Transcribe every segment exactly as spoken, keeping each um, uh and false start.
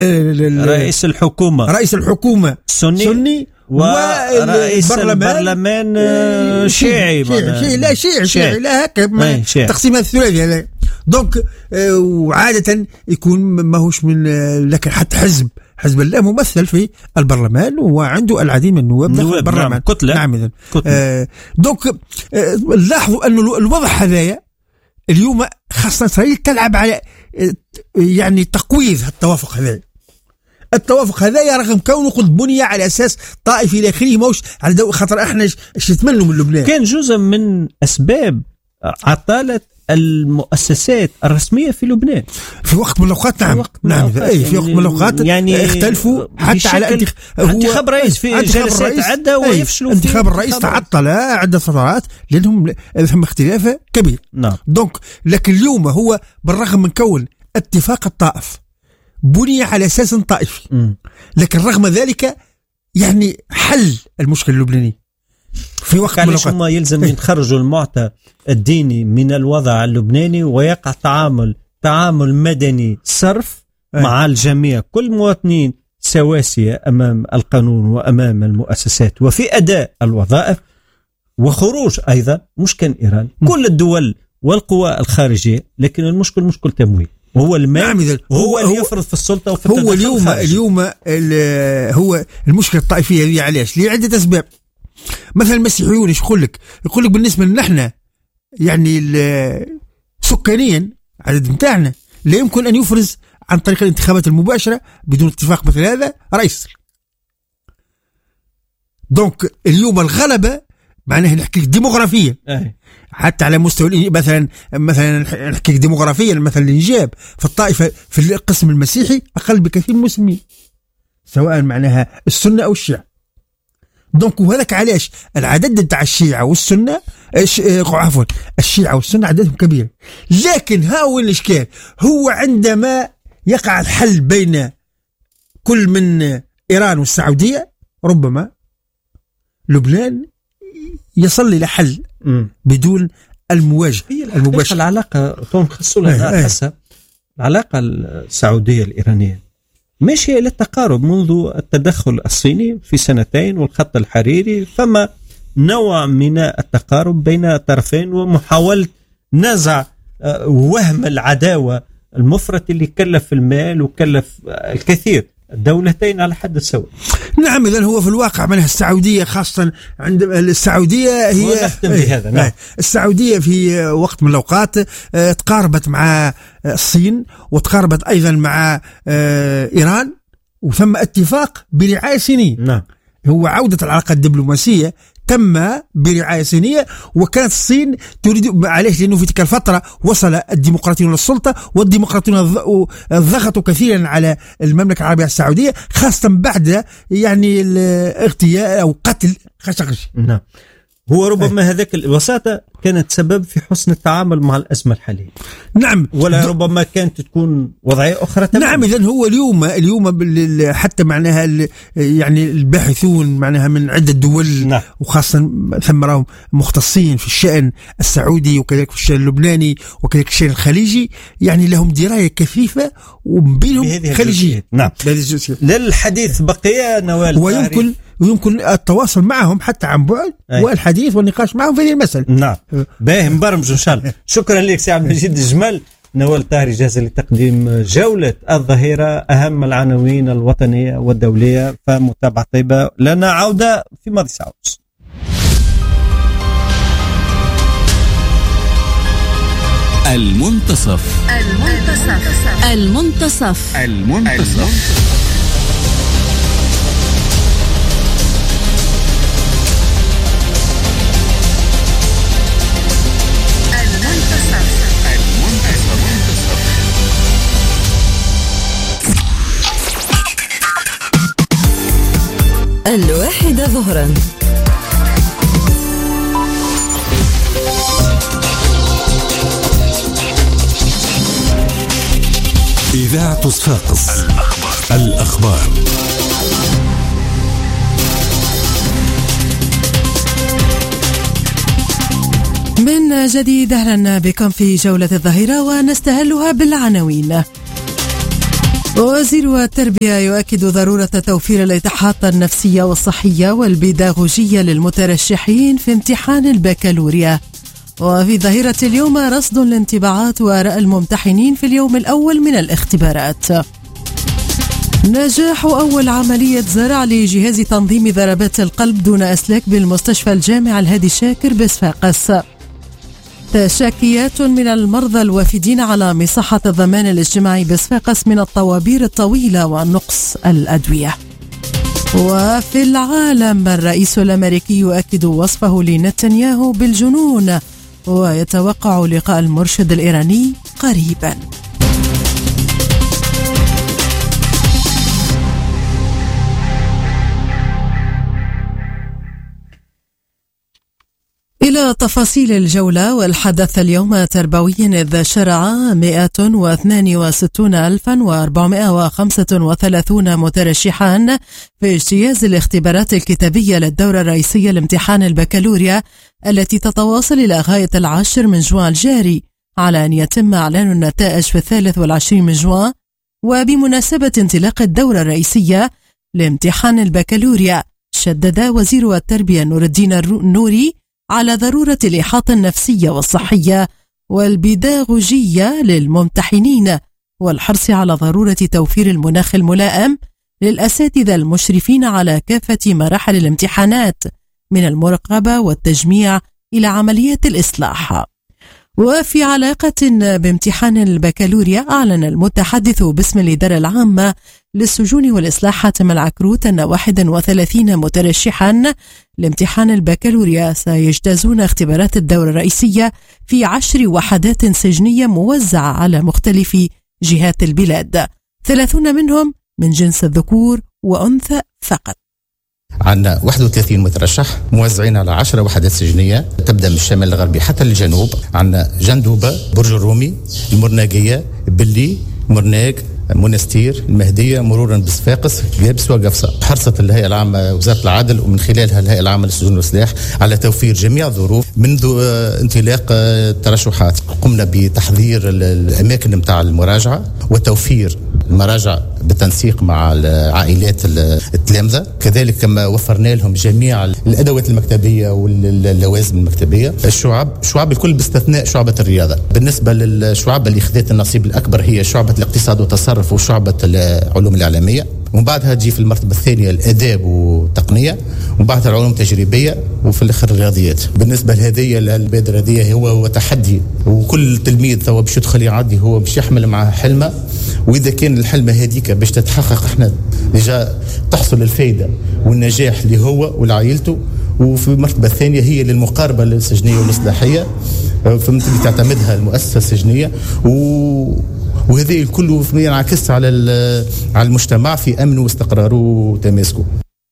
رئيس الحكومة رئيس الحكومة سني, سني ورئيس البرلمان شيعي شيعي لا شيعي شيعي لا هكا تقسيمها الثلاثي هذا. دونك وعادة يكون ماهوش من لكن حتى حزب حزب الله ممثل في البرلمان وعنده العديد من النواب في البرلمان. نعم كتلة. نعم آه دونك آه لاحظوا أن الوضع هذايا اليوم خاصة إسرائيل تلعب على آه يعني تقويض التوافق هذا. التوافق هذا رغم كونه قد بني على أساس طائفي إلى آخره موش على دو خاطر احنا ايش نتمنوا من لبنان. كان جزء من أسباب عطالة المؤسسات الرسمية في لبنان في وقت من الأوقات. نعم نعم أي في وقت من الأوقات يعني اختلفوا حتى على انتخ... انتخاب رئيس في جلسات عدة ويفشلوا. انتخاب الرئيس تعطل عدة فترات لأنهم ثم اختلاف كبير. نعم. دونك لكن اليوم هو بالرغم من كون اتفاق الطائف بني على أساس طائفي م. لكن رغم ذلك يعني حل المشكلة اللبناني في وقت من الأوقات. ما يلزم يخرجوا المعطى الديني من الوضع اللبناني ويقع تعامل تعامل مدني صرف أي. مع الجميع كل مواطنين سواسية أمام القانون وأمام المؤسسات وفي أداء الوظائف وخروج أيضا مش كان إيران م. كل الدول والقوى الخارجية لكن المشكل مشكل تمويل وهو المال. نعم هو اللي يفرض في السلطة وفي هو اليوم اليوم هو المشكلة الطائفية هذه علاش لعدة أسباب. مثلا المسيحيون ايش يقول لك يقول لك بالنسبة لنا احنا يعني سكانيا عدد متاعنا لا يمكن أن يفرز عن طريق الانتخابات المباشرة بدون اتفاق مثل هذا رئيس. دونك اليوم الغلبة معناها نحكي ديموغرافيا حتى على مستوى مثلا مثلا نحكي ديموغرافيا مثلا الإنجاب في الطائفة في القسم المسيحي أقل بكثير من المسلمين سواء معناها السنة أو الشيعة. دونك وهذاك علاش العدد نتاع الشيعة والسنة عفوا الشيعة والسنة عددهم كبير. لكن ها هو الإشكال هو عندما يقع الحل بين كل من إيران والسعودية ربما لبنان يصل إلى حل بدون المواجهة المباشرة. العلاقة تنخص لها حسب العلاقة السعودية الإيرانية ماشية للتقارب منذ التدخل الصيني في سنتين والخط الحريري فما نوع من التقارب بين الطرفين ومحاولة نزع وهم العداوة المفرط اللي كلف المال وكلف الكثير الدولتين على حد سواء. نعم إذن هو في الواقع منها السعودية خاصة عند السعودية هي بهذا. نعم. السعودية في وقت من الأوقات تقاربت مع الصين وتقاربت أيضا مع إيران وثم اتفاق برعاية صينية. نعم. هو عودة العلاقة الدبلوماسية تم برعاية صينية وكانت الصين تريد عليه لأنه في تلك الفترة وصل الديمقراطيون للسلطة والديمقراطيون ضغطوا كثيرا على المملكة العربية السعودية خاصة بعد يعني الاغتيال أو قتل خشقجي. نعم. هو ربما هذاك الوساطة كانت سبب في حسن التعامل مع الأزمة الحالية. نعم. ولا ربما كانت تكون وضعية أخرى تمام. نعم. إذن هو اليوم اليوم حتى معناها يعني الباحثون معناها من عدة دول. نعم. وخاصة ثم راهم مختصين في الشأن السعودي وكذلك في الشأن اللبناني وكذلك الشأن الخليجي يعني لهم دراية كثيفة وبينهم خليجية. نعم. للحديث بقية نوال ويمكن ويمكن التواصل معهم حتى عن بعد أي. والحديث والنقاش معهم في هذه المسألة. نعم. باهم برمج إن شاء الله. شكرا لك سي عبد المجيد الجمل. نوال طاهري جاهزة لتقديم جولة الظهيرة أهم العناوين الوطنية والدولية فمتابعة طيبة لنا عودة في ماضي ساعات. المنتصف المنتصف المنتصف المنتصف الواحدة ظهرا. إذاعة صفاقس الأخبار. من جديد أهلا بكم في جولة الظهيرة ونستهلها بالعناوين. وزير التربية يؤكد ضرورة توفير الإتاحات النفسية والصحية والبيداغوجية للمترشحين في امتحان البكالوريا. وفي ظهيرة اليوم رصد الانطباعات وآراء الممتحنين في اليوم الأول من الاختبارات. نجاح أول عملية زرع لجهاز تنظيم ضربات القلب دون أسلاك بالمستشفى الجامعي الهادي شاكر بصفاقس. تشاكيات من المرضى الوافدين على مصحة الضمان الاجتماعي بصفاقس من الطوابير الطويلة ونقص الأدوية. وفي العالم الرئيس الأمريكي يؤكد وصفه لنتنياهو بالجنون ويتوقع لقاء المرشد الإيراني قريبا. إلى تفاصيل الجولة والحدث اليوم تربوي، إذ شرع مئة واثنين وستين ألفا وأربعمئة وخمسة وثلاثين مترشحان في اجتياز الاختبارات الكتابية للدورة الرئيسية لامتحان البكالوريا التي تتواصل إلى غاية العاشر من جوان الجاري، على أن يتم إعلان النتائج في الثالث والعشرين من جوان. وبمناسبة انطلاق الدورة الرئيسية لامتحان البكالوريا، شدد وزير التربية نور الدين النوري على ضرورة الإحاطة النفسية والصحية والبيداغوجية للممتحنين، والحرص على ضرورة توفير المناخ الملائم للأساتذة المشرفين على كافة مراحل الامتحانات، من المراقبة والتجميع إلى عمليات الإصلاح. وفي علاقة بامتحان البكالوريا، أعلن المتحدث باسم الإدارة العامة للسجون والإصلاح حاتم العكروت أن واحد وثلاثين مترشحا لامتحان البكالوريا سيجتازون اختبارات الدورة الرئيسية في عشر وحدات سجنية موزعة على مختلف جهات البلاد، ثلاثون منهم من جنس الذكور وأنثى فقط. عندنا واحد وثلاثين مترشح موزعين على عشرة وحدات سجنية تبدأ من الشمال الغربي حتى الجنوب. عندنا جندوبة، برج الرومي، المرناقية، بلي، مرناق، منستير، المهدية، مرورا بصفاقس، جابس وقفصة. حرصت الهيئة العامة وزارة العدل ومن خلالها الهيئة العامة للسجون والسلاح على توفير جميع الظروف منذ انطلاق الترشحات. قمنا بتحضير الأماكن متاع المراجعة وتوفير المراجع بالتنسيق مع عائلات التلامذة، كذلك كما وفرنا لهم جميع الأدوات المكتبية واللوازم المكتبية. الشعب شعب الكل باستثناء شعبة الرياضة. بالنسبة للشعب اللي خذت النصيب الأكبر هي شعبة الاقتصاد والتصرف وشعبة العلوم الإعلامية، ومن بعدها تجي في المرتبة الثانية الآداب والتقنية، ومن بعدها العلوم التجريبية، وفي الآخر الرياضيات. بالنسبة لهذه المبادرة هذه هو هو تحدي، وكل تلميذ هو باش يدخل يعدي هو باش يحمل معه حلمه، وإذا كان الحلمة هذيك باش تتحقق احنا ديجا تحصل الفائدة والنجاح اللي هو ولعائلته. وفي المرتبة الثانية هي للمقاربة للسجنية والإصلاحية، فهمت اللي تعتمدها المؤسسة السجنية، و وهذه الكل ينعكس على على المجتمع في أمنه واستقراره وتماسكه.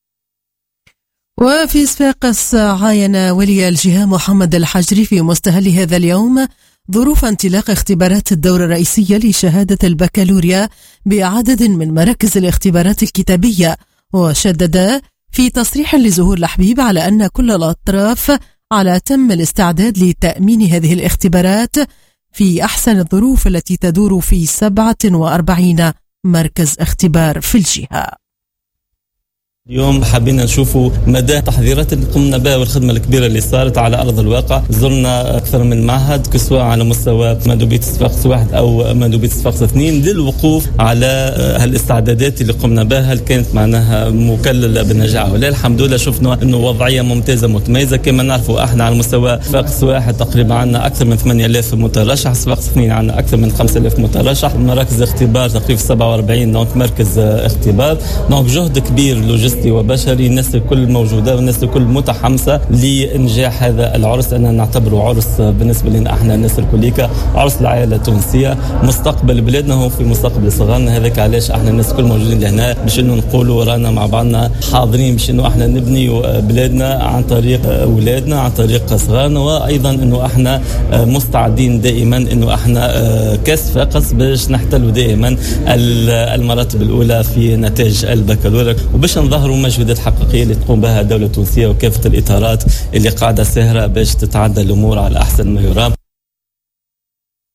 وفي صفاقس، عاين ولي الجهة محمد الحجري في مستهل هذا اليوم ظروف انطلاق اختبارات الدورة الرئيسية لشهادة البكالوريا بعدد من مراكز الاختبارات الكتابية، وشدد في تصريح لزهور الحبيب على أن كل الأطراف على تم الاستعداد لتأمين هذه الاختبارات في أحسن الظروف التي تدور في سبعة وأربعين مركز اختبار في الجهة. اليوم حابين نشوفوا مدى التحضيرات اللي قمنا بها والخدمة الكبيرة اللي صارت على أرض الواقع. زرنا أكثر من معهد كسواء على مستوى مندوبية صفاقس واحد أو مندوبية صفاقس اثنين للوقوف على هالاستعدادات اللي قمنا بها، هل كانت معناها مكللة بالنجاح ولا. الحمد لله شفنا إنه وضعية ممتازة متميزة. كما نعرفوا احنا على مستوى صفاقس واحد تقريبا عندنا أكثر من ثمانية آلاف مترشح، صفاقس اثنين عندنا أكثر من خمسة آلاف مترشح، مراكز اختبار تقريبا سبعة وأربعين دونك مركز اختبار. دونك جهد كبير لوجستي وبشري، الناس الكل موجودة والناس الكل متحمسة لإنجاح هذا العرس. أنا نعتبره عرس بالنسبة لنا احنا الناس الكليكة، عرس العائلة التونسية، مستقبل بلادنا هو في مستقبل صغارنا. هذاك علاش احنا الناس الكل موجودين لهنا باش انه نقولوا رانا مع بعضنا حاضرين باش انه احنا نبني بلادنا عن طريق اولادنا عن طريق صغارنا، وايضا انه احنا مستعدين دائما انه احنا كصفاقس باش نحتلوا دائما المراتب الاولى في نتائج البكالوريا، وباش نظهروا مجهودات حقيقية اللي تقوم بها الدولة التونسية وكافة الإطارات اللي قاعدة ساهرة باش تتعدى الأمور على أحسن ما يرام.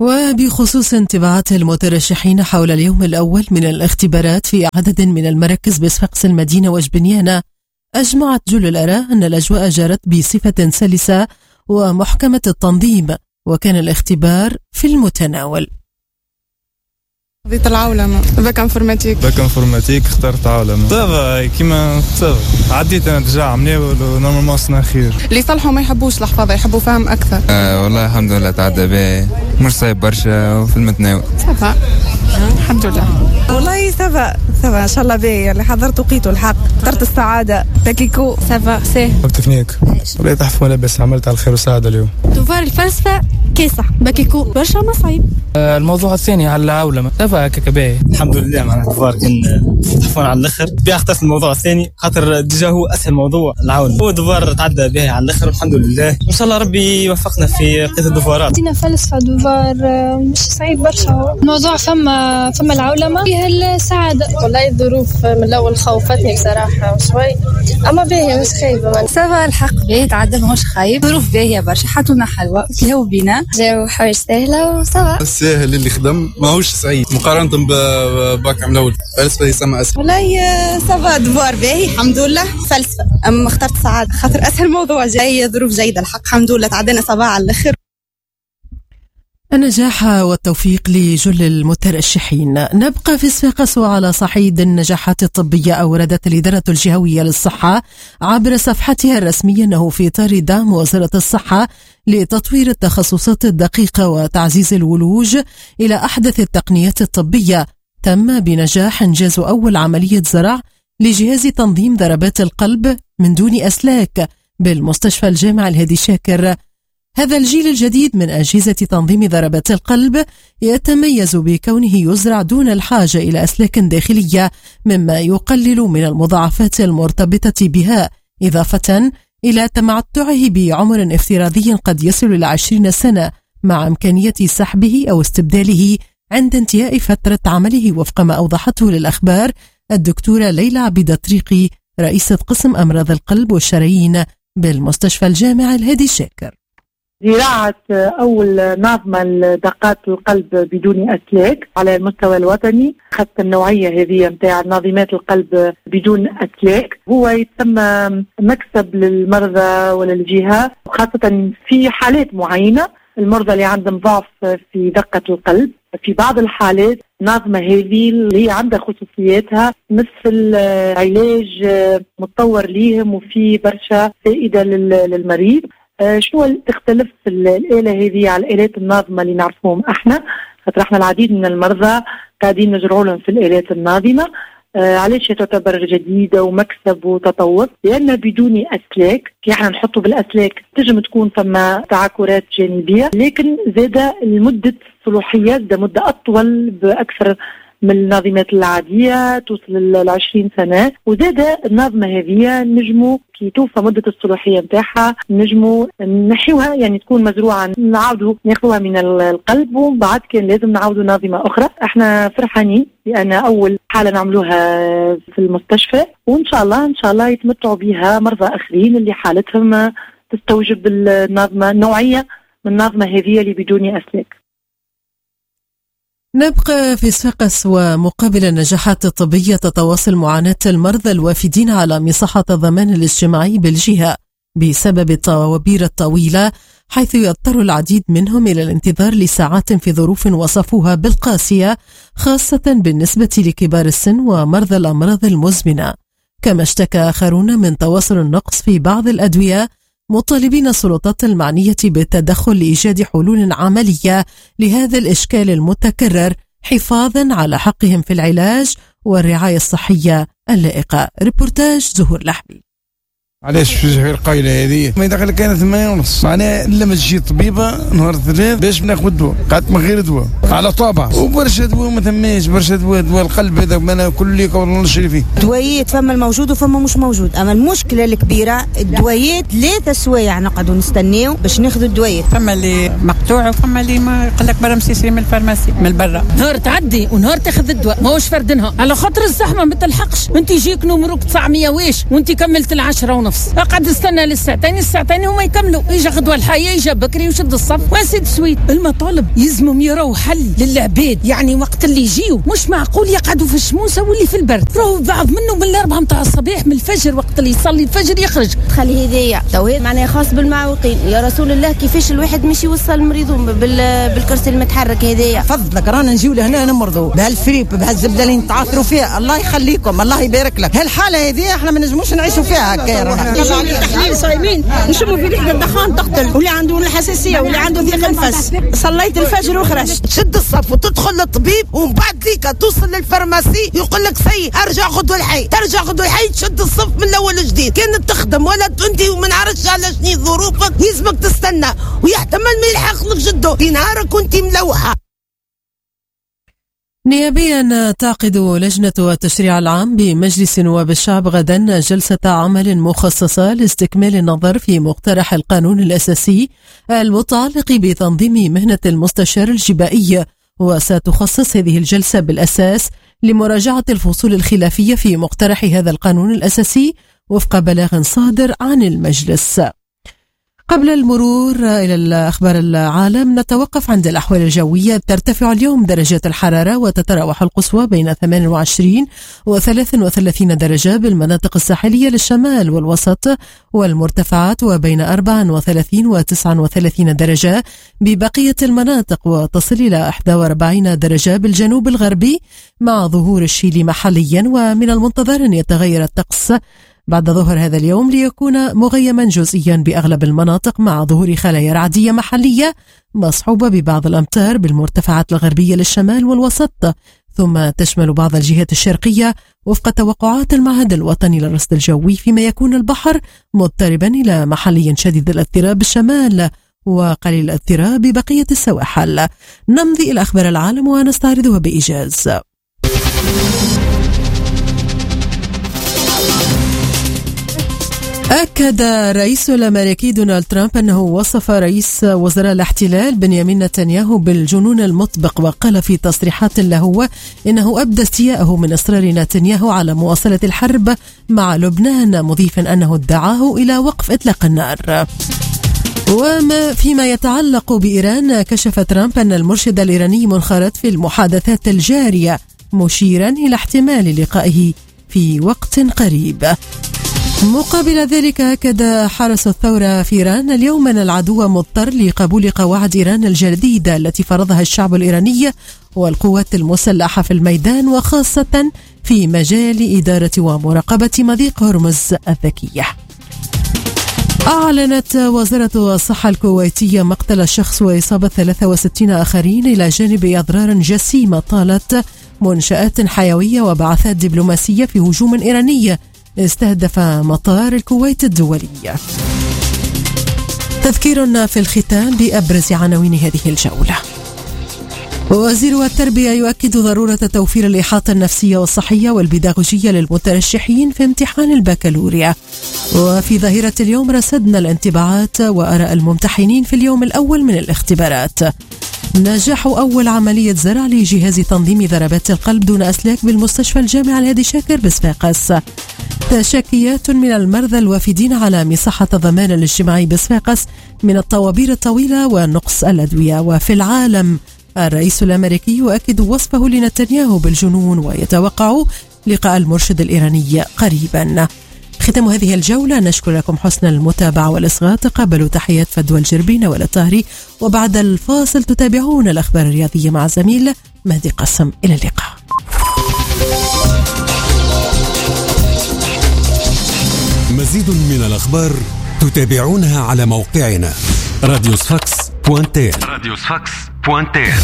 وبخصوص انطباعات المترشحين حول اليوم الأول من الاختبارات في عدد من المراكز بصفاقس المدينة وجبنيانة، أجمعت جل الآراء أن الأجواء جرت بصفة سلسة ومحكمة التنظيم، وكان الاختبار في المتناول. خذيت العولمة باك انفورماتيك باك انفورماتيك اخترت عولمة صافا كيما صافا عديت انا ديجا مناول ونورمالمون سنا خير. اللي يصلحوا ما يحبوش الحفاظة يحبوا فهم أكثر. آه والله الحمد لله تعدى باهي مش صعيب برشا وفي المتناول صافا الحمد لله. والله صافا صافا ان شاء الله باهي اللي حضرت وقيت الحق اخترت السعادة باكيكو صافا سي تفنيك ولا تحفوا لاباس عملت على الخير والسعادة اليوم. دوفار الفلسفة كيسة باكيكو برشا مصعيب. آه الموضوع الثاني على العولمة صافا ككباهي الحمد لله. معناها دوفار كان تحفون على الاخر بيها اخترت الموضوع الثاني خاطر ديجا هو اسهل موضوع العولمة هو دوفار تعدى باهي على الاخر الحمد لله. ان شاء الله ربي يوفقنا في قيادة الدوفارات. دينا فلسفة دوفار مش صعيب برشا الموضوع فما فما العولمة فيها السعادة. والله الظروف من الأول خوفتني بصراحة شوي أما باهية مش خايبة. سافا الحق باهي تعدى ماهوش خايب ظروف باهية برشا حطونا حلوة كلاو بينا جاو حوايج سهلة وسافا. الساهل اللي خدم ماهوش صعيب مقارنة بباك عام الأول فلسفة يسمى أسهل. والله سافا دوار باهي الحمد لله فلسفة أما اخترت سعادة خاطر أسهل موضوع جاي ظروف جيدة الحق الحمد لله تعدينا صباح على الآخر. النجاح والتوفيق لجل المترشحين. نبقى في صفاقس وعلى صعيد النجاحات الطبية. أوردت الإدارة الجهوية للصحة عبر صفحتها الرسمية أنه في إطار دعم وزارة الصحة لتطوير التخصصات الدقيقة وتعزيز الولوج إلى أحدث التقنيات الطبية، تم بنجاح إنجاز أول عملية زرع لجهاز تنظيم ضربات القلب من دون أسلاك بالمستشفى الجامعي الهادي شاكر. هذا الجيل الجديد من أجهزة تنظيم ضربات القلب يتميز بكونه يزرع دون الحاجة إلى أسلاك داخلية، مما يقلل من المضاعفات المرتبطة بها، إضافة إلى تمتعه بعمر افتراضي قد يصل إلى عشرين سنة، مع إمكانية سحبه أو استبداله عند انتهاء فترة عمله، وفق ما أوضحته للأخبار الدكتورة ليلى عبيد الطريقي رئيسة قسم أمراض القلب والشرايين بالمستشفى الجامعي الهادي شاكر. زراعة أول نظمة لدقات القلب بدون أسلاك على المستوى الوطني، خاصة النوعية هذه متاع نظيمات القلب بدون أسلاك، هو يتسمى مكسب للمرضى وللجهة، خاصة في حالات معينة المرضى اللي عندهم ضعف في دقة القلب. في بعض الحالات النظمة هذه اللي عندها خصوصياتها مثل علاج متطور ليهم وفي برشا فائدة للمريض. شنو تختلف الآلة هذه على الآلات الناظمة اللي نعرفهم احنا؟ خاطر احنا العديد من المرضى قاعدين نجروا لهم في الآلات الناظمة. آه علاش تعتبر جديدة ومكسب وتطور؟ لأن بدون أسلاك، كي احنا نحطوا بالأسلاك تجم تكون فما تعكرات جانبية، لكن زادة المدة الصلاحية زادة مدة أطول بأكثر من النظمات العادية توصل للعشرين سنة، وزادة النظمة هذه نجموا كي توفى مدة الصلاحية متاعها نجموا نحيوها، يعني تكون مزروعة نعاودوا ناخذوها من القلب وبعد كان لازم نعاودوا نظمة أخرى. احنا فرحانين لأن أول حالة نعملوها في المستشفى، وإن شاء الله إن شاء الله يتمتعوا بها مرضى آخرين اللي حالتهم تستوجب النظمة النوعية من النظمة هذه اللي بدون أسلاك. نبقى في صفاقس ومقابل النجاحات الطبية تتواصل معاناة المرضى الوافدين على مصحة الضمان الاجتماعي بالجهة بسبب الطوابير الطويلة، حيث يضطر العديد منهم إلى الانتظار لساعات في ظروف وصفوها بالقاسية، خاصة بالنسبة لكبار السن ومرضى الأمراض المزمنة. كما اشتكى آخرون من تواصل النقص في بعض الأدوية، مطالبين السلطات المعنية بالتدخل لإيجاد حلول عملية لهذا الإشكال المتكرر، حفاظا على حقهم في العلاج والرعاية الصحية اللائقة. ريبورتاج زهور لحبي. علاش في القايله هذه ما دخل كانت ثمانية ونص، معناها لما تجي طبيبه نهار الثلاث باش ناخذ دواء، قعدت من غير دواء على طابع، وبرشا دواء ما ثماش، برشا دواء دواء القلب هذا انا كل اللي والله نشري فيه دوايات، فما الموجود وفما مش موجود. اما المشكله الكبيره الدوايات ثلاثة سوايع نقعدوا نستناو باش ناخذوا الدوايات، فما اللي مقطوع وفما اللي ما يقول لك برا مسيسي من الفارماسي من برا، نهار تعدي ونهار تاخذ الدواء ماهوش فردنها على خاطر الزحمه ما تلحقش، انت يجيك نمرك تسعمية ويش وانت كملت العشرة ونص. ونص، قاعد استنى للساعتين الساعتين هما يكملوا، يجا غدوة الحية يجا بكري وشد الصف واسد سويت. المطالب يزمهم يراو حل للعباد، يعني وقت اللي يجيو مش معقول يقعدوا في الشموسة واللي في البرد. راهو بعض منهم من الأربعة متاع الصباح من الفجر وقت اللي يصلي الفجر يخرج. خلي هدية توهيد معناها خاص بالمعوقين. يا رسول الله كيفاش الواحد مش يوصل مريضهم بالكرسي المتحرك هدية؟ فضلك رانا نجيو لهنا نمرضوا بهالفريب بهالزبدة اللي نتعاثروا فيها. الله يخليكم الله يبارك لك. هالحالة هذه احنا ما نجموش نعيشوا فيها هكا. طبعا تحليل صايمين نشموا في ريحة الدخان تقتل، واللي عنده الحساسية واللي عنده ضيق النفس. صليت الفجر وخرجت. تشد الصف وتدخل للطبيب ومن بعد ليك توصل للفارماسي يقول لك سي ارجع غدوة الحي، ترجع غدوة الحي تشد الصف من الاول وجديد. كانت تخدم ولا انت وما نعرفش على شنو ظروفك يلزمك تستنى ويحتمل ما يلحق لك جده في نهارك وانت ملوحة. نيابيا تعقد لجنة التشريع العام بمجلس نواب الشعب غدا جلسة عمل مخصصة لاستكمال النظر في مقترح القانون الأساسي المتعلق بتنظيم مهنة المستشار الجبائي، وستخصص هذه الجلسة بالأساس لمراجعة الفصول الخلافية في مقترح هذا القانون الأساسي وفق بلاغ صادر عن المجلس. قبل المرور إلى الأخبار العالم نتوقف عند الأحوال الجوية. ترتفع اليوم درجات الحرارة وتتراوح القصوى بين ثمانية وعشرين وثلاثة وثلاثين درجة بالمناطق الساحلية للشمال والوسط، والمرتفعات وبين أربعة وثلاثين وتسعة وثلاثين درجة ببقية المناطق، وتصل إلى إحدى وأربعين درجة بالجنوب الغربي مع ظهور الشيل محليا. ومن المنتظر أن يتغير الطقس بعد ظهر هذا اليوم ليكون مغيما جزئيا بأغلب المناطق مع ظهور خلايا رعدية محلية مصحوبة ببعض الأمطار بالمرتفعات الغربية للشمال والوسط، ثم تشمل بعض الجهات الشرقية وفق توقعات المعهد الوطني للرصد الجوي، فيما يكون البحر مضطربا إلى محلي شديد الاضطراب بالشمال وقليل الاضطراب ببقية السواحل. نمضي إلى أخبار العالم ونستعرضها بإيجاز. أكد الرئيس الأمريكي دونالد ترامب أنه وصف رئيس وزراء الاحتلال بنيامين نتنياهو بالجنون المطبق، وقال في تصريحات له إنه أبدى استياءه من إصرار نتنياهو على مواصلة الحرب مع لبنان، مضيفا أنه ادعاه إلى وقف إطلاق النار. وما فيما يتعلق بإيران، كشف ترامب أن المرشد الإيراني منخرط في المحادثات الجارية، مشيرا إلى احتمال لقائه في وقت قريب. مقابل ذلك أكد حرس الثورة في إيران اليوم أن العدو مضطر لقبول قواعد إيران الجديدة التي فرضها الشعب الإيراني والقوات المسلحة في الميدان، وخاصة في مجال إدارة ومراقبة مضيق هرمز الذكية. أعلنت وزارة الصحة الكويتية مقتل شخص وإصابة ثلاثة وستين آخرين إلى جانب أضرار جسيمة طالت منشآت حيوية وبعثات دبلوماسية في هجوم إيراني استهدف مطار الكويت الدولي. تذكير في الختام بأبرز عناوين هذه الجولة. وزير التربية يؤكد ضرورة توفير الإحاطة النفسية والصحية والبيداغوجية للمترشحين في امتحان البكالوريا. وفي ظاهرة اليوم رصدنا الانطباعات وآراء الممتحنين في اليوم الأول من الاختبارات. نجاح أول عملية زرع لجهاز تنظيم ضربات القلب دون أسلاك بالمستشفى الجامعي الهادي شاكر بصفاقس. تشكيات من المرضى الوافدين على مصحة ضمان الاجتماعي بصفاقس من الطوابير الطويلة ونقص الأدوية. وفي العالم، الرئيس الأمريكي يؤكد وصفه لنتنياهو بالجنون ويتوقع لقاء المرشد الإيراني قريبا. ختام هذه الجولة، نشكر لكم حسن المتابعة والإصغاء. تقبلوا تحيات فدوى الجربي نوال الطاهري، وبعد الفاصل تتابعون الأخبار الرياضية مع زميل مهدي قسم. إلى اللقاء. مزيد من الأخبار تتابعونها على موقعنا راديو صفاقس بوانتير. راديو صفاقس بوانتير.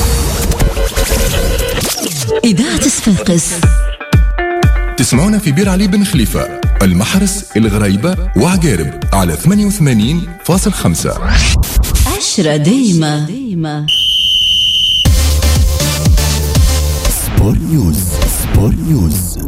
إذاعة صفاقس. تسمعونا في بير علي بن خليفة، المحرس، الغريبة وعقارب على ثمانية وثمانين فاصلة خمسة. عشرة دايما دايما. سبور نيوز. سبور نيوز.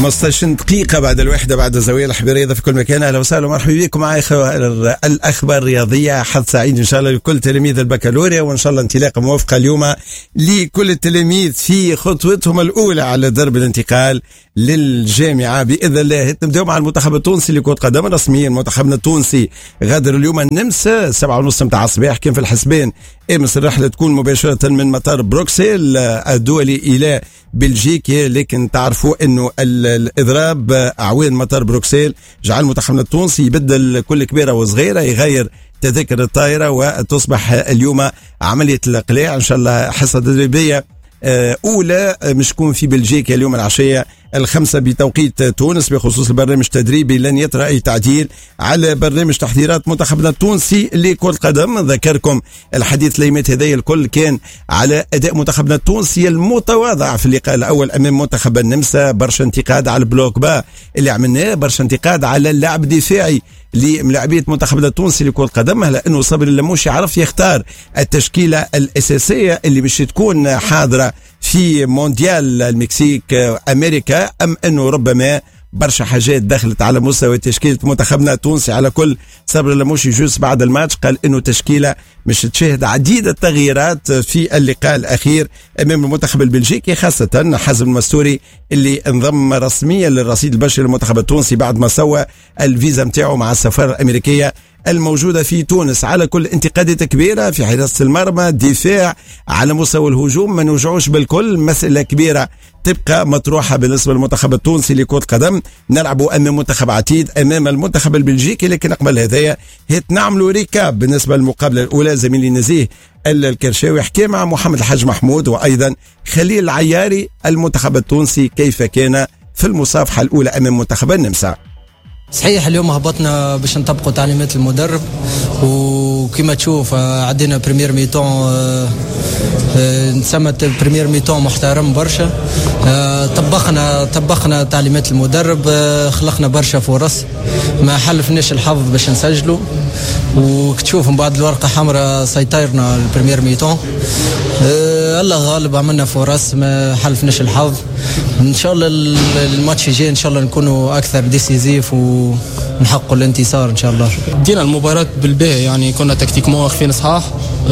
خمسطاش دقيقة بعد الواحدة بعد زاوية الحبيب الرياضة في كل مكان. أهلا وسهلا ومرحبا بكم معي الأخبار الرياضية. حظ سعيد إن شاء الله لكل تلاميذ البكالوريا، وإن شاء الله انطلاقة موفقة اليوم لكل التلاميذ في خطوتهم الأولى على درب الانتقال للجامعة بإذن الله. نبدأ مع المنتخب التونسي لكرة قدم. رسميا منتخبنا التونسي غادر اليوم النمسا سبعة ونص متاع الصباح. كان في الحسبان امس الرحلة تكون مباشرة من مطار بروكسل الدولي إلى بلجيكا، لكن تعرفوا انه الاضراب اعوان مطار بروكسل جعل منتخبنا التونسي يبدل كل كبيرة وصغيرة، يغير تذاكر الطائرة، وتصبح اليوم عملية الإقلاع إن شاء الله حصة تدريبية أولى مش تكون في بلجيكا اليوم العشية الخمسة بتوقيت تونس بخصوص البرنامج التدريبي. لن يطرأ أي تعديل على برنامج تحضيرات منتخبنا التونسي لكرة القدم. ذكركم الحديث ليمات هذايا الكل كان على أداء منتخبنا التونسي المتواضع في اللقاء الأول أمام منتخب النمسا. برشا انتقاد على البلوك با اللي عملناه، برشا انتقاد على اللعب الدفاعي للاعبية منتخبنا التونسي لكرة القدم، على أنه صبري اللموشي عرف يختار التشكيلة الأساسية اللي مش تكون حاضرة في مونديال المكسيك أمريكا، أم أنه ربما برشا حاجات دخلت على مستوى تشكيلة منتخبنا التونسي. على كل صبري اللموشي جوز بعد الماتش قال أنه تشكيلة مش تشاهد عديد التغييرات في اللقاء الأخير أمام المنتخب البلجيكي، خاصة حازم المستوري اللي انضم رسميا للرصيد البشري للمنتخب التونسي بعد ما سوى الفيزا متاعه مع السفارة الأمريكية الموجودة في تونس. على كل انتقادات كبيرة في حراسة المرمى، دفاع، على مستوى الهجوم ما نوجعوش بالكل. مسألة كبيرة تبقى مطروحة بالنسبة للمنتخب التونسي لكرة قدم. نلعبوا أمام منتخب عتيد أمام المنتخب البلجيكي، لكن قبل هذايا هيت نعملوا ريكاب بالنسبة للمقابلة الأولى. زميلي نزيه الكرشاوي حكى مع محمد الحاج محمود وأيضا خليل العياري المنتخب التونسي كيف كان في المصافحة الأولى أمام منتخب النمسا. صحيح اليوم هبطنا باش نطبقوا تعليمات المدرب، وكما تشوف عدينا بريمير ميتون نسمت بريمير ميتون محترم برشا. طبقنا طبقنا تعليمات المدرب، خلقنا برشا فرص، ما حلفناش الحظ باش نسجلوا، وكتشوف من بعد الورقة حمراء سيطرنا البريمير ميتون. أه الله غالب، عملنا فرص ما حلفناش الحظ. ان شاء الله الماتش الجاي ان شاء الله نكونوا اكثر ديسيزيف ونحققوا الانتصار ان شاء الله. دينا المباراة بالباهي، يعني كنا تكتيكمون واقفين صحاح،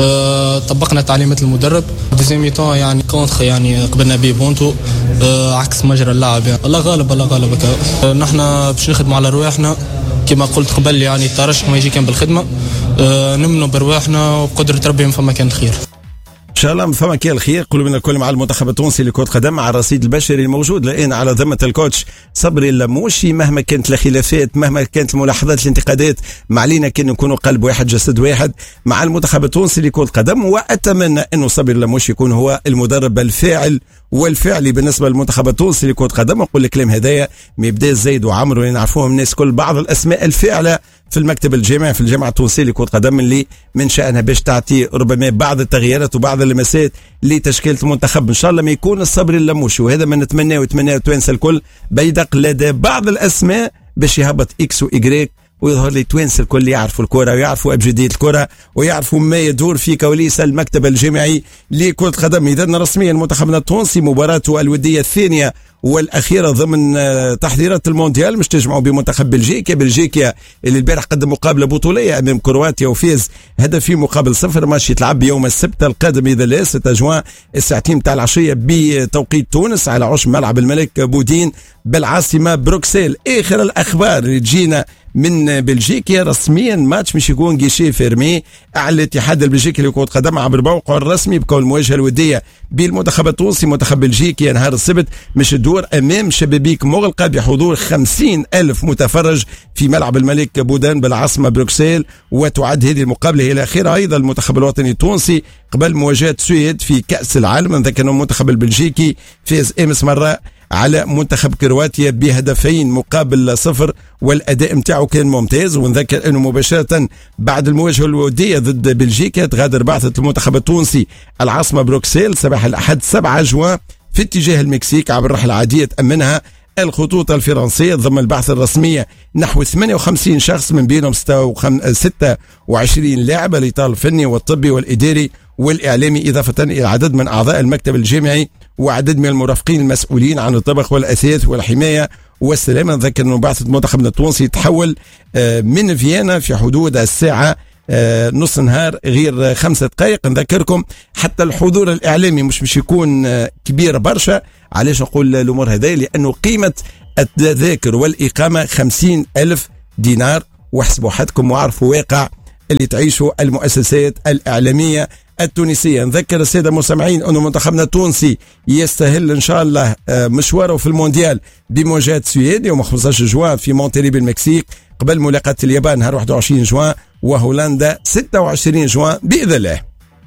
أه طبقنا تعليمات المدرب. دوزيام ميتون يعني كونتخ يعني قبلنا بيه بونتو، أه عكس مجرى اللعب. يعني الله غالب الله غالب. أه نحن باش نخدموا على رواحنا كما قلت قبل، يعني الترشح ما يجي كان بالخدمة. أه نمنوا برواحنا وبقدرة ربي فما كان الخير ان شاء الله. فما كان الخير. قولوا من الكل مع المنتخب التونسي لكرة قدم مع الرصيد البشري الموجود الان على ذمة الكوتش صبري اللموشي. مهما كانت الخلافات، مهما كانت الملاحظات الانتقادات، ما علينا كان نكونوا قلب واحد جسد واحد مع المنتخب التونسي لكرة قدم. واتمنى انه صبري اللموشي يكون هو المدرب الفاعل والفعلي بالنسبه للمنتخب التونسي لكرة قدم. نقول الكلام هدايا ما يبدا زيد وعمرو اللي نعرفوهم الناس كل، بعض الاسماء الفاعله في المكتب الجامعي في الجامعه التونسيه لكرة قدم اللي من شأنها باش تعطي ربما بعض التغييرات وبعض اللمسات لتشكيله المنتخب. ان شاء الله ما يكون الصبري اللموشي، وهذا ما نتمناه ويتمناه التوانسه الكل، بيدق لدى بعض الاسماء باش يهبط اكس وايجريك ويظهر لي توانسه الكل يعرفوا الكره ويعرفوا ابجديه الكره ويعرفوا ما يدور في كواليس المكتب الجامعي لكرة قدم. اذا رسميا منتخبنا التونسي مباراته الوديه الثانيه والاخيره ضمن تحضيرات المونديال مش تجمعوا بمنتخب بلجيكا. بلجيكا اللي البارح قدم مقابله بطوليه امام كرواتيا وفاز هدفين مقابل صفر. ماتش يتلعب يوم السبت القادم اذا لا ستة جوان الساعتين تاع العشيه بتوقيت تونس على عش ملعب الملك بودين بالعاصمه بروكسل. اخر الاخبار اللي تجينا من بلجيكا رسميا ماتش مش يكون جيشي فيرمي. اعلن الاتحاد البلجيكي لكرة قدم عبر موقعه الرسمي بكون المواجهه الوديه بالمنتخب التونسي منتخب بلجيكا نهار السبت مش تدور امام شبابيك مغلقه بحضور خمسين الف متفرج في ملعب الملك بودان بالعاصمه بروكسل. وتعد هذه المقابله هي الاخيره ايضا المنتخب الوطني التونسي قبل مواجهه السويد في كاس العالم. نذكر انه المنتخب البلجيكي فاز امس مره على منتخب كرواتيا بهدفين مقابل صفر والاداء متاعه كان ممتاز. ونذكر انه مباشره بعد المواجهه الوديه ضد بلجيكا تغادر بعثه المنتخب التونسي العاصمه بروكسل صباح الاحد سبعة جوان في اتجاه المكسيك عبر الرحله العاديه تامنها الخطوط الفرنسيه ضمن البعثه الرسميه نحو ثمانية وخمسين شخص من بينهم ستة وعشرين لاعب الاطار الفني والطبي والاداري والإعلامي، إضافة إلى عدد من أعضاء المكتب الجامعي وعدد من المرافقين المسؤولين عن الطبخ والأثاث والحماية والسلامة. نذكر أنه بعثة منتخبنا التونسي تحول من فيينا في حدود الساعة نص نهار غير خمسة دقائق. نذكركم حتى الحضور الإعلامي مش مش يكون كبير برشا. علاش نقول الأمور هذه؟ لأنه قيمة التذاكر والإقامة خمسين ألف دينار، واحسبوا حدكم وعرفوا واقع اللي تعيشوا المؤسسات الإعلامية التونسية. نذكر السادة المستمعين أنه منتخبنا التونسي يستهل إن شاء الله مشواره في المونديال بمواجهة السويد يوم خمسة عشر جوان في مونتري بالمكسيك، قبل ملاقاة اليابان نهار واحد وعشرين جوان وهولندا ستة وعشرين جوان بإذن الله.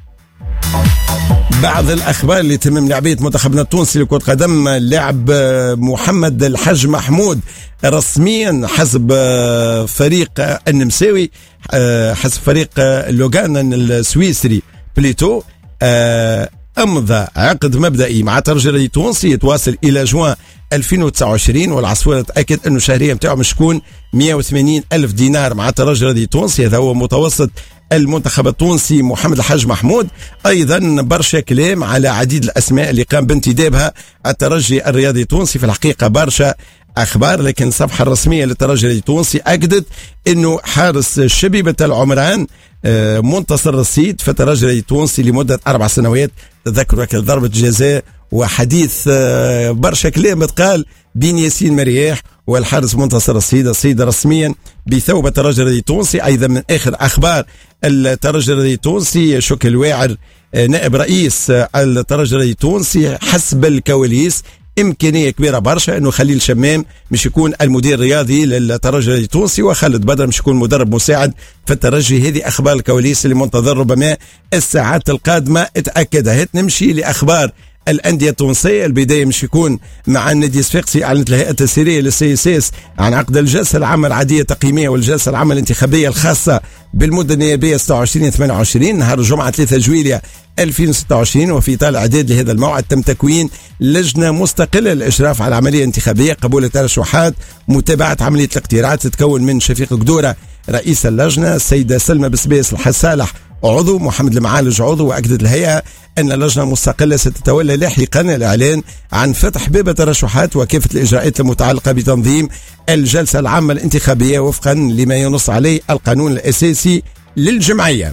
بعض الأخبار اللي تمم لعبية منتخبنا التونسي لكرة قدم: لاعب محمد الحج محمود رسميا حسب فريق النمساوي، حسب فريق لوغان السويسري بليتو، أمضى عقد مبدئي مع الترجي التونسي يتواصل إلى جوان ألفين وتسعة وعشرين، والعصفورة تأكد أنه الشهرية متاعه مش تكون مئة وثمانين ألف دينار مع الترجي التونسي. هذا هو متوسط المنتخب التونسي محمد الحاج محمود. أيضا برشا كلام على عديد الأسماء اللي قام بانتدابها الترجي الرياضي التونسي. في الحقيقة برشا أخبار، لكن الصفحة الرسمية للترجي التونسي أكدت أنه حارس شبيبة العمران منتصر الرصيد في الترجي التونسي لمدة أربع سنوات. تذكروا كل ضربة جزاء وحديث برشا كلام بتقال بين ياسين مرياح والحارس منتصر الرصيد. الصيد رسميا بثوب الترجي التونسي. أيضا من آخر أخبار الترجي التونسي: شكل واعر نائب رئيس الترجي التونسي حسب الكواليس إمكانية كبيرة برشا أنه خليل شمام مش يكون المدير الرياضي للترجي التونسي، وخالد بدر مش يكون مدرب مساعد في الترجي. هذه أخبار الكواليس اللي منتظر ربما الساعات القادمة اتأكدها. هات نمشي لأخبار الأندية التونسية. البداية مش يكون مع النادي الصفاقسي. أعلنت الهيئة التسييرية للسي اس اس عن عقد الجلسة العامة العادية التقييمية والجلسة العامة الانتخابية الخاصة بالمدة النيابية ستة وعشرين ثمانية وعشرين نهار الجمعة ثلاثة جويلية ألفين وستة وعشرين. وفي إطار الإعداد لهذا الموعد تم تكوين لجنة مستقلة للإشراف على العملية الانتخابية، قبول الترشحات، متابعة عملية الاقتراعات. تتكون من شفيق قدورة رئيس اللجنة، السيدة سلمى بسبيس الحسالح عضو، محمد المعالج عضو. وأكدت الهيئة أن اللجنة المستقلة ستتولى لاحقا الإعلان عن فتح باب الترشحات وكافة الإجراءات المتعلقة بتنظيم الجلسة العامة الانتخابية وفقا لما ينص عليه القانون الأساسي للجمعية.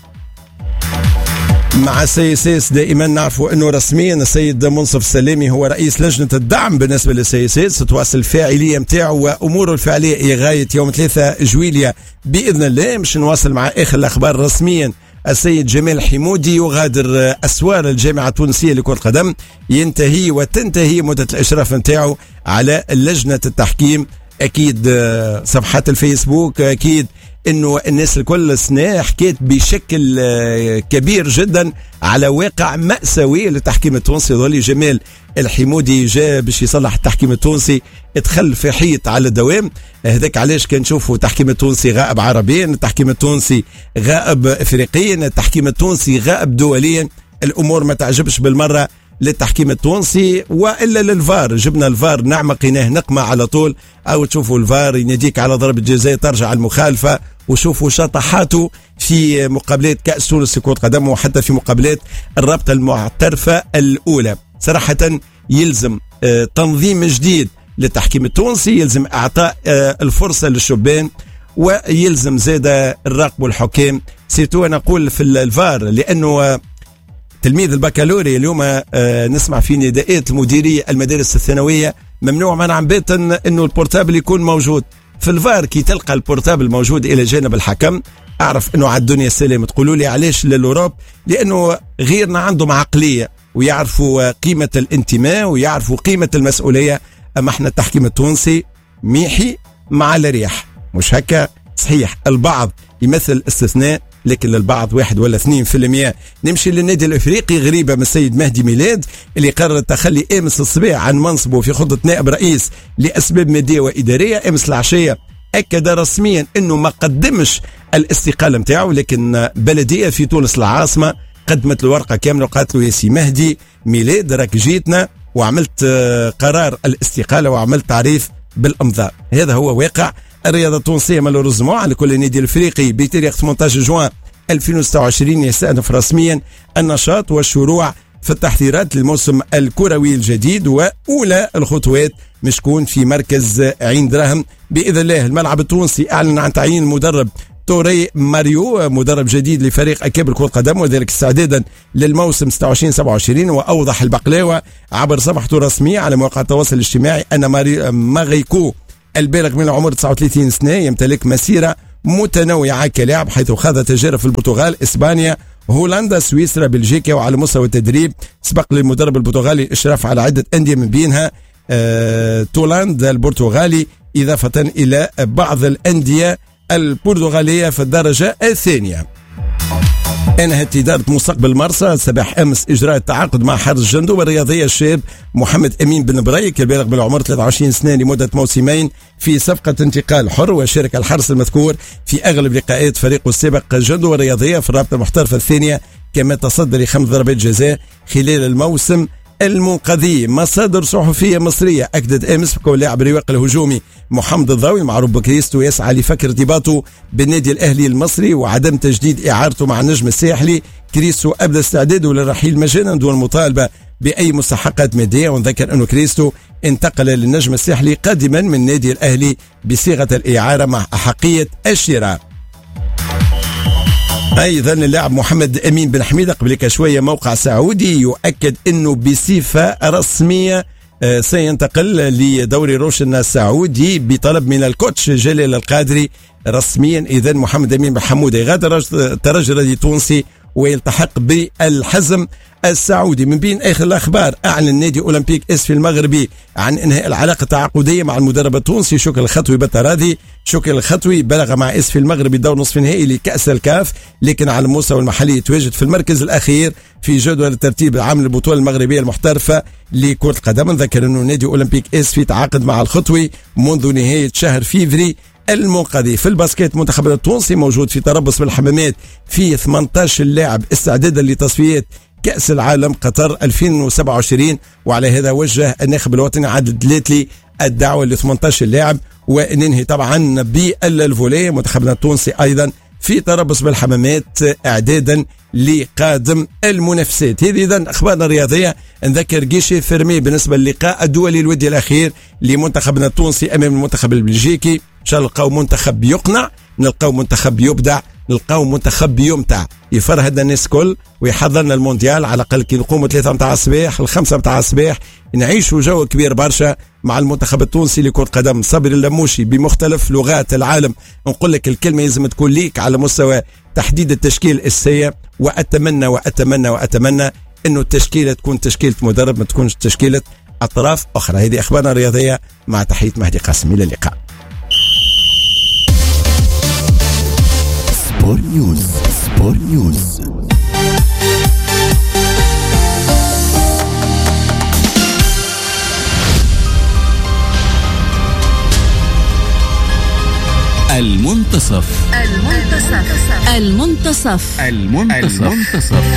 مع السي اس اس دائما نعرفوا انه رسميا السيد منصف السلامي هو رئيس لجنه الدعم بالنسبه للسي اس اس. تواصل الفاعليه نتاعو واموره الفعليه لغايه يوم ثلاثة جويلية باذن الله. مش نواصل مع اخر الاخبار. رسميا السيد جمال حمودي يغادر اسوار الجامعه التونسيه لكره القدم، ينتهي وتنتهي مده الاشراف نتاعو على لجنه التحكيم. اكيد صفحات الفيسبوك، اكيد انه الناس الكل سنة حكيت بشكل كبير جدا على واقع مأساوي للتحكيم التونسي. ظل جمال الحمودي جاء باش يصلح التحكيم التونسي، ادخل في حيط على الدوام. هذاك علاش كان نشوفوا التحكيم التونسي غائب عربيا، التحكيم التونسي غائب افريقيا، التحكيم التونسي غائب دوليا. الامور ما تعجبش بالمره للتحكيم التونسي والا للفار. جبنا الفار نعمقيناه نقمه على طول، او تشوفوا الفار يناديك على ضربه جزاء ترجع المخالفه، وشوفوا شطحاته في مقابلات كأس تونس لكرة قدم وحتى في مقابلات الرابطة المعترفة الأولى. صراحة يلزم تنظيم جديد للتحكيم التونسي، يلزم إعطاء الفرصة للشبان، ويلزم زادة الراقب والحكام. سيرتو أنا أقول في الفار، لأنه تلميذ البكالوريا اليوم نسمع في نداءات المديرية المدارس الثانوية ممنوع منعا باتا أنه البورتابل يكون موجود في الفار. كي تلقى البورتابل موجود إلى جانب الحكم أعرف أنه على الدنيا السلام. تقولوا لي علاش للأوروب؟ لأنه غيرنا عندهم عقلية ويعرفوا قيمة الانتماء ويعرفوا قيمة المسؤولية. أما احنا التحكيم التونسي ميحي مع الريح، مش هكا؟ صحيح البعض يمثل استثناء، لكن للبعض واحد ولا اثنين في المياه. نمشي للنادي الافريقي. غريبه من السيد مهدي ميلاد اللي قرر التخلي امس الصباح عن منصبه في خطه نائب رئيس لاسباب ماديه واداريه. امس العشيه اكد رسميا انه ما قدمش الاستقاله نتاعو، لكن بلديه في تونس العاصمه قدمت له ورقه كامله وقالت له يا سي مهدي ميلاد راك جيتنا وعملت قرار الاستقاله وعملت تعريف بالامضاء. هذا هو واقع الرياضة التونسية مالوريزمون. على كل النادي الافريقي بتاريخ ثمانية عشر جوان ألفين وستة وعشرين يستأنف رسميا النشاط والشروع في التحضيرات للموسم الكروي الجديد، وأولى الخطوات مشكون في مركز عين دراهم بإذن الله. الملعب التونسي أعلن عن تعيين المدرب توري ماريو مدرب جديد لفريق أكابر كرة القدم، وذلك استعدادا للموسم ستة وعشرين سبعة وعشرين. وأوضح البقلاوة عبر صفحته الرسمية على مواقع التواصل الاجتماعي أن ماغيكو البالغ من العمر تسعة وثلاثين سنة يمتلك مسيرة متنوعة كلاعب، حيث خاض تجارب في البرتغال، إسبانيا، هولندا، سويسرا، بلجيكا. وعلى مستوى التدريب سبق للمدرب البرتغالي الإشراف على عدة أندية من بينها آه تولاند البرتغالي، إضافة إلى بعض الأندية البرتغالية في الدرجة الثانية. انهت إدارة مستقبل مرسى صباح أمس إجراء التعاقد مع حارس الجندوبة الرياضية الشاب محمد أمين بن بريك البالغ بالعمر ثلاثة وعشرين سنة لمدة موسمين في صفقة انتقال حر. وشارك الحارس المذكور في أغلب لقاءات فريقه السابق الجندوبة الرياضية في الرابطة المحترفة الثانية، كما تصدر لخمس ضربات جزاء خلال الموسم المنقذي. مصادر صحفية مصرية أكدت أمس بقول لاعب الرواق الهجومي محمد الضاوي معروف بكريستو يسعى لفك ارتباطه بالنادي الأهلي المصري وعدم تجديد إعارته مع النجم الساحلي. كريستو أبدى استعداده للرحيل مجانا دون مطالبة بأي مستحقات مادية. ونذكر أنه كريستو انتقل للنجم الساحلي قادما من النادي الأهلي بصيغة الإعارة مع أحقية الشراء. ايضا اللاعب محمد امين بن حميده قبل شويه موقع سعودي يؤكد انه بصفه رسميه سينتقل لدوري روشن السعودي بطلب من الكوتش جلال القادري رسميا. اذا محمد امين بن حموده يغادر الترجي التونسي ويلتحق بالحزم السعودي. من بين اخر الاخبار، اعلن نادي اولمبيك اسفي المغربي عن انهاء العلاقه التعاقديه مع المدرب التونسي شكر الخطوي بالتراضي. شكر الخطوي بلغ مع اسفي المغربي دور نصف نهائي لكاس الكاف، لكن على المستوى المحلي يتواجد في المركز الاخير في جدول الترتيب العام للبطوله المغربيه المحترفه لكره القدم. نذكر انه نادي اولمبيك اسفي تعاقد مع الخطوي منذ نهايه شهر فيفري المنقذي. في الباسكت منتخب التونسي موجود في تربص بالحمامات في ثمانية عشر لاعب استعدادا لتصفيات كأس العالم قطر ألفين وسبعة وعشرين، وعلى هذا وجه الناخب الوطني عادل دليتلي الدعوة ل ثمانية عشر لاعب. وننهي طبعا بالفولي منتخبنا التونسي أيضا في تربص بالحمامات إعدادا لقادم المنافسات. هذه إذن أخبارنا الرياضية. نذكر جيشي فيرمي بالنسبة للقاء الدولي الودي الأخير لمنتخبنا التونسي أمام المنتخب البلجيكي. إن شاء الله نلقاو منتخب يقنع، نلقاو منتخب يبدع، نلقاو منتخب يمتع يفرهد الناس كل ويحضرنا المونديال. على الأقل كي نقوموا ثلاثة متاع الصباح الخمسة متاع الصباح نعيشوا جو كبير برشا مع المنتخب التونسي لكرة قدم. صبر اللموشي بمختلف لغات العالم نقول لك الكلمة لازم تكون ليك على مستوى تحديد التشكيل السيء. وأتمنى وأتمنى وأتمنى إنه التشكيلة تكون تشكيلة مدرب ما تكونش تشكيلة أطراف أخرى. هذه أخبارنا الرياضية مع تحية مهدي قاسم، إلى اللقاء. سبور نيوز. سبور نيوز. المنتصف. المنتصف. المنتصف. المنتصف.